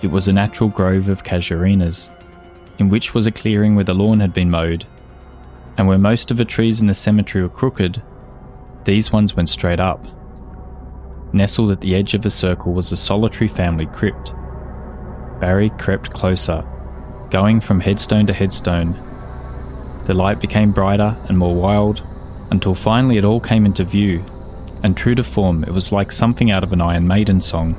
It was a natural grove of casuarinas, in which was a clearing where the lawn had been mowed, and where most of the trees in the cemetery were crooked, these ones went straight up. Nestled at the edge of the circle was a solitary family crypt. Barry crept closer, going from headstone to headstone. The light became brighter and more wild, until finally it all came into view, and true to form, it was like something out of an Iron Maiden song.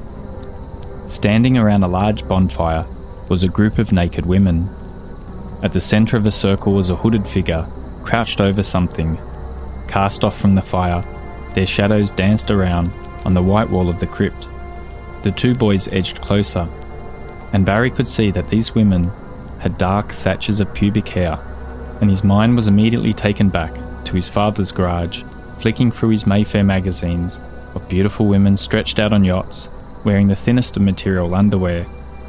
Standing around a large bonfire was a group of naked women. At the centre of the circle was a hooded figure, crouched over something. Cast off from the fire, their shadows danced around on the white wall of the crypt. The two boys edged closer, and Barry could see that these women had dark thatches of pubic hair, and his mind was immediately taken back to his father's garage, flicking through his Mayfair magazines of beautiful women stretched out on yachts, wearing the thinnest of material underwear.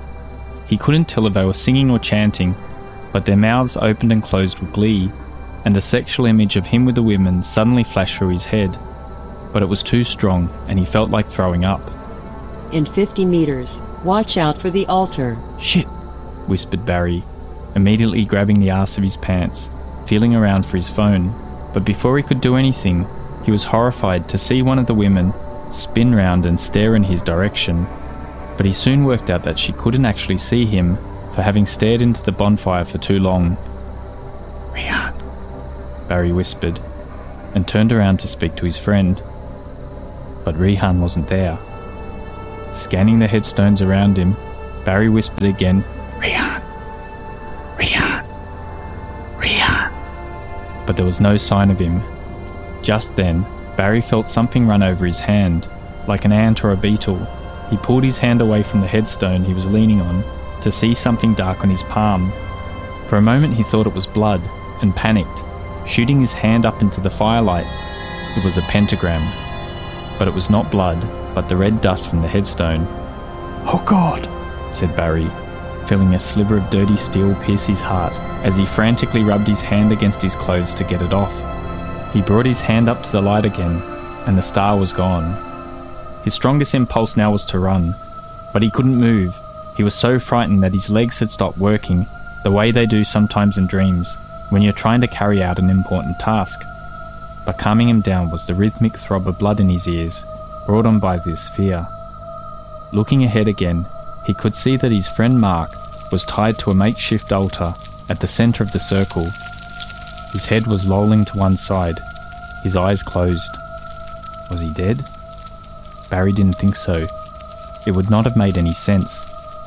He couldn't tell if they were singing or chanting, but their mouths opened and closed with glee, and a sexual image of him with the women suddenly flashed through his head. But it was too strong, and he felt like throwing up. In 50 meters, watch out for the altar. Shit, whispered Barry, immediately grabbing the arse of his pants, feeling around for his phone. But before he could do anything, he was horrified to see one of the women spin round and stare in his direction. But he soon worked out that she couldn't actually see him for having stared into the bonfire for too long. "Rihan," Barry whispered, and turned around to speak to his friend. But Rihan wasn't there. Scanning the headstones around him, Barry whispered again, "Rihan! Rihan! Rihan!" But there was no sign of him. Just then, Barry felt something run over his hand, like an ant or a beetle. He pulled his hand away from the headstone he was leaning on to see something dark on his palm. For a moment he thought it was blood, and panicked, shooting his hand up into the firelight. It was a pentagram. But it was not blood, but the red dust from the headstone. "Oh God," said Barry, feeling a sliver of dirty steel pierce his heart as he frantically rubbed his hand against his clothes to get it off. He brought his hand up to the light again, and the star was gone. His strongest impulse now was to run, but he couldn't move. He was so frightened that his legs had stopped working, the way they do sometimes in dreams, when you're trying to carry out an important task. But calming him down was the rhythmic throb of blood in his ears, brought on by this fear. Looking ahead again, he could see that his friend Mark was tied to a makeshift altar at the centre of the circle. His head was lolling to one side, his eyes closed. Was he dead? Barry didn't think so. It would not have made any sense.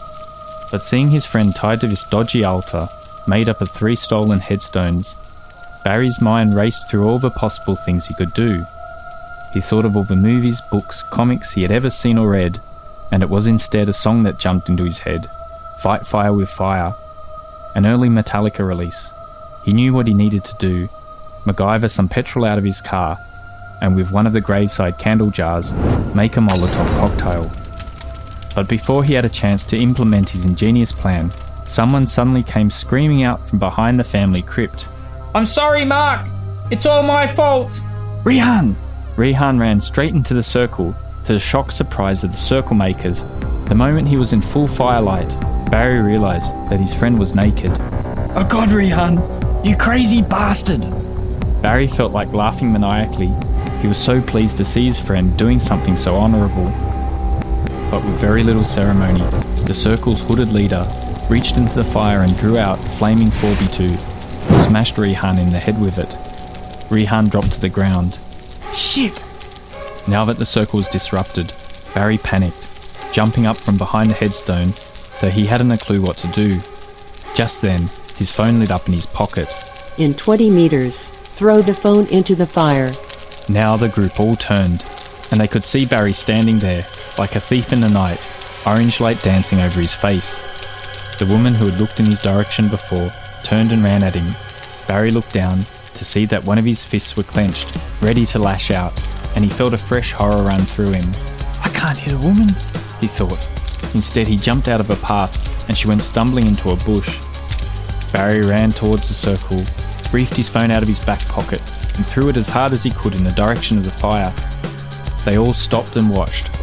But seeing his friend tied to this dodgy altar, made up of 3 stolen headstones, Barry's mind raced through all the possible things he could do. He thought of all the movies, books, comics he had ever seen or read, and it was instead a song that jumped into his head, "Fight Fire with Fire," an early Metallica release. He knew what he needed to do: MacGyver some petrol out of his car, and with one of the graveside candle jars, make a Molotov cocktail. But before he had a chance to implement his ingenious plan, someone suddenly came screaming out from behind the family crypt. "I'm sorry, Mark! It's all my fault!" "Rihan!" Rihan ran straight into the circle, to the shocked surprise of the circle makers. The moment he was in full firelight, Barry realised that his friend was naked. "Oh God, Rihan! You crazy bastard!" Barry felt like laughing maniacally. He was so pleased to see his friend doing something so honourable. But with very little ceremony, the circle's hooded leader reached into the fire and drew out a flaming 4x2 and smashed Rihan in the head with it. Rihan dropped to the ground. Shit! Now that the circle was disrupted, Barry panicked, jumping up from behind the headstone, though he hadn't a clue what to do. Just then, his phone lit up in his pocket. In 20 meters, throw the phone into the fire. Now the group all turned, and they could see Barry standing there, like a thief in the night, orange light dancing over his face. The woman who had looked in his direction before turned and ran at him. Barry looked down to see that one of his fists were clenched, ready to lash out, and he felt a fresh horror run through him. "I can't hit a woman," he thought. Instead, he jumped out of a path, and she went stumbling into a bush. Barry ran towards the circle, reefed his phone out of his back pocket, and threw it as hard as he could in the direction of the fire. They all stopped and watched,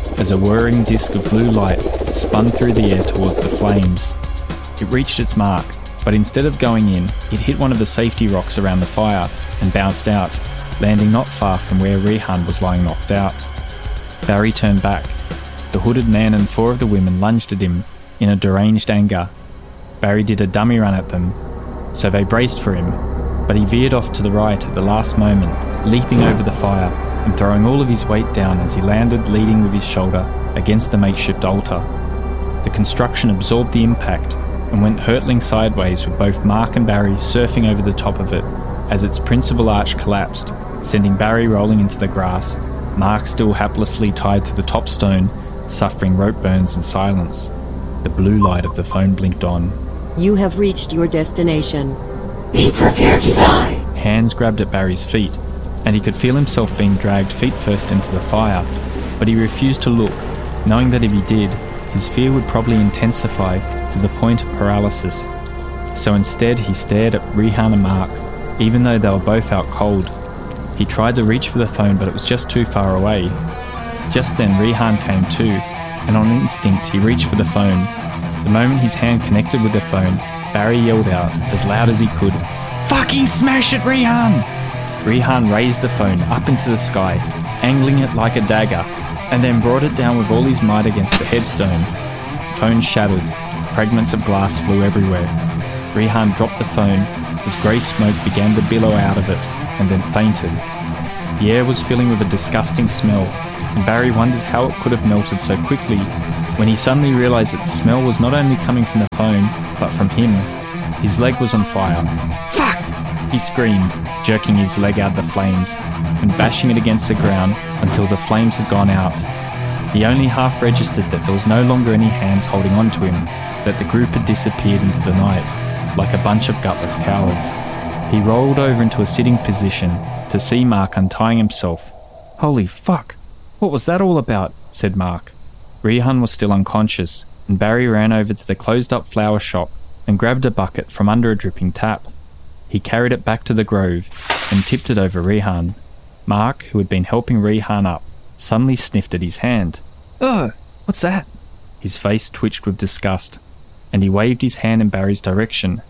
as a whirring disc of blue light spun through the air towards the flames. It reached its mark, but instead of going in, it hit one of the safety rocks around the fire and bounced out, landing not far from where Rihan was lying knocked out. Barry turned back. The hooded man and 4 of the women lunged at him in a deranged anger. Barry did a dummy run at them, so they braced for him, but he veered off to the right at the last moment, leaping over the fire and throwing all of his weight down as he landed leading with his shoulder against the makeshift altar. The construction absorbed the impact and went hurtling sideways with both Mark and Barry surfing over the top of it as its principal arch collapsed, sending Barry rolling into the grass, Mark still haplessly tied to the top stone, suffering rope burns in silence. The blue light of the phone blinked on. You have reached your destination. Be prepared to die. Hands grabbed at Barry's feet, and he could feel himself being dragged feet first into the fire, but he refused to look, knowing that if he did, his fear would probably intensify to the point of paralysis. So instead he stared at Rihan and Mark, even though they were both out cold. He tried to reach for the phone, but it was just too far away. Just then Rihan came to, and on instinct he reached for the phone. The moment his hand connected with the phone, Barry yelled out as loud as he could, "Fucking smash it, Rihan!" Rihan raised the phone up into the sky, angling it like a dagger, and then brought it down with all his might against the headstone. Phone shattered, fragments of glass flew everywhere. Rihan dropped the phone as grey smoke began to billow out of it, and then fainted. The air was filling with a disgusting smell, and Barry wondered how it could have melted so quickly, when he suddenly realised that the smell was not only coming from the phone, but from him. His leg was on fire. "Fuck!" he screamed, jerking his leg out of the flames, and bashing it against the ground until the flames had gone out. He only half registered that there was no longer any hands holding on to him, that the group had disappeared into the night, like a bunch of gutless cowards. He rolled over into a sitting position to see Mark untying himself. "Holy fuck! What was that all about?" said Mark. Rihan was still unconscious, and Barry ran over to the closed-up flower shop and grabbed a bucket from under a dripping tap. He carried it back to the grove and tipped it over Rihan. Mark, who had been helping Rihan up, suddenly sniffed at his hand. "Ugh, what's that?" His face twitched with disgust, and he waved his hand in Barry's direction.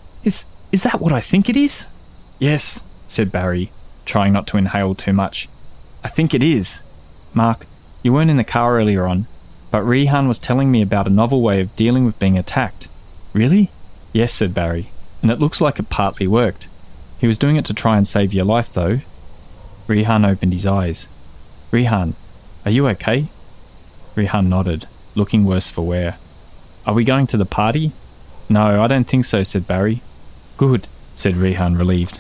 Is that what I think it is?" "Yes," said Barry, trying not to inhale too much. "I think it is. Mark, you weren't in the car earlier on, but Rihan was telling me about a novel way of dealing with being attacked." "Really?" "Yes," said Barry, "and it looks like it partly worked. He was doing it to try and save your life, though." Rihan opened his eyes. "Rihan, are you okay?" Rihan nodded, looking worse for wear. "Are we going to the party?" "No, I don't think so," said Barry. "Good," said Rihan, relieved.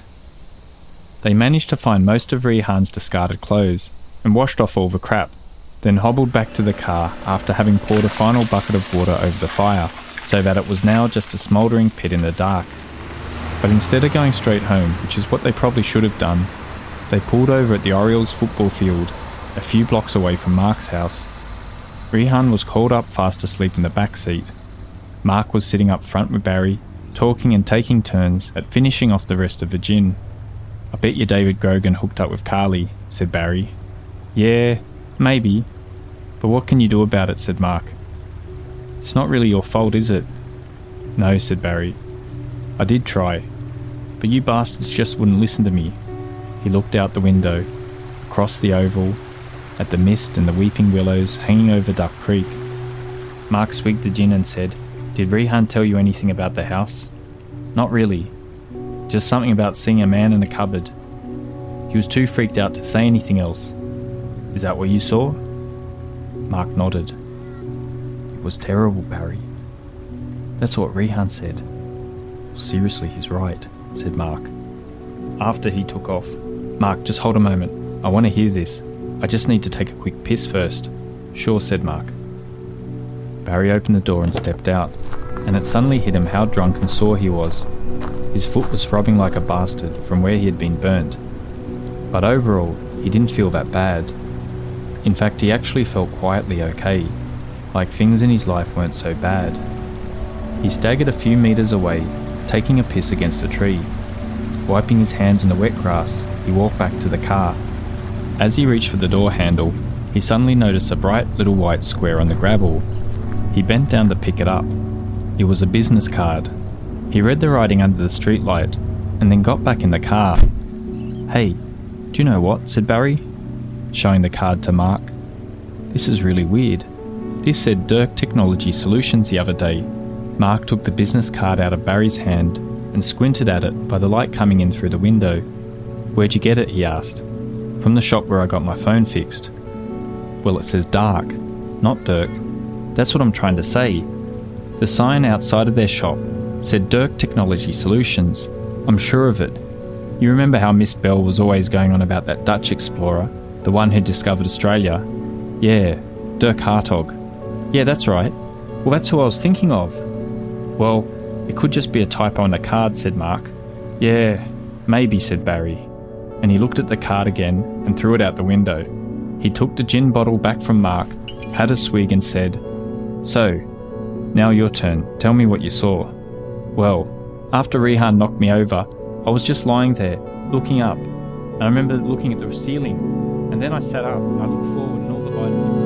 They managed to find most of Rihan's discarded clothes and washed off all the crap, then hobbled back to the car after having poured a final bucket of water over the fire, so that it was now just a smouldering pit in the dark. But instead of going straight home, which is what they probably should have done, they pulled over at the Orioles football field, a few blocks away from Mark's house. Rihan was called up fast asleep in the back seat. Mark was sitting up front with Barry, talking and taking turns at finishing off the rest of the gin. "I bet you David Grogan hooked up with Carly," said Barry. "Yeah, maybe. But what can you do about it?" said Mark. "It's not really your fault, is it?" "No," said Barry. "I did try, but you bastards just wouldn't listen to me." He looked out the window, across the oval, at the mist and the weeping willows hanging over Duck Creek. Mark swigged the gin and said, "Did Rihan tell you anything about the house?" "Not really. Just something about seeing a man in a cupboard. He was too freaked out to say anything else. Is that what you saw?" Mark nodded. "It was terrible, Barry." "That's what Rihan said." "Seriously, he's right," said Mark. After he took off, "Mark, just hold a moment. I want to hear this. I just need to take a quick piss first." "Sure," said Mark. Barry opened the door and stepped out, and it suddenly hit him how drunk and sore he was. His foot was throbbing like a bastard from where he had been burnt. But overall, he didn't feel that bad. In fact, he actually felt quietly okay, like things in his life weren't so bad. He staggered a few metres away, taking a piss against a tree. Wiping his hands in the wet grass, he walked back to the car. As he reached for the door handle, he suddenly noticed a bright little white square on the gravel. He bent down to pick it up. It was a business card. He read the writing under the streetlight and then got back in the car. "Hey, do you know what?" said Barry, showing the card to Mark. "This is really weird. This said Dirk Technology Solutions the other day." Mark took the business card out of Barry's hand and squinted at it by the light coming in through the window. "Where'd you get it?" he asked. "From the shop where I got my phone fixed." "Well, it says Dark, not Dirk." "That's what I'm trying to say. The sign outside of their shop said Dirk Technology Solutions. I'm sure of it. You remember how Miss Bell was always going on about that Dutch explorer, the one who discovered Australia? Yeah, Dirk Hartog. Yeah, that's right. Well, that's who I was thinking of." "Well, it could just be a typo on the card," said Mark. "Yeah, maybe," said Barry. And he looked at the card again and threw it out the window. He took the gin bottle back from Mark, had a swig and said, "So, now your turn. Tell me what you saw." "Well, after Rehan knocked me over, I was just lying there, looking up. And I remember looking at the ceiling. And then I sat up and I looked forward and all the light...